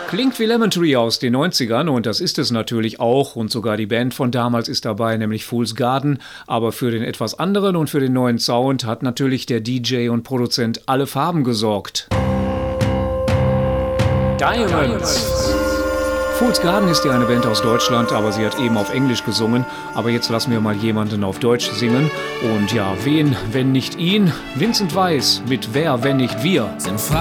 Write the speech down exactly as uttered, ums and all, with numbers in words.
Klingt wie Lemon Tree aus den neunzigern und das ist es natürlich auch und sogar die Band von damals ist dabei, nämlich Fool's Garden. Aber für den etwas anderen und für den neuen Sound hat natürlich der D J und Produzent Alle Farben gesorgt. Diamonds. Fool's Garden ist ja eine Band aus Deutschland, aber sie hat eben auf Englisch gesungen. Aber jetzt lassen wir mal jemanden auf Deutsch singen. Und ja, wen, wenn nicht ihn? Vincent Weiss mit Wer, wenn nicht wir?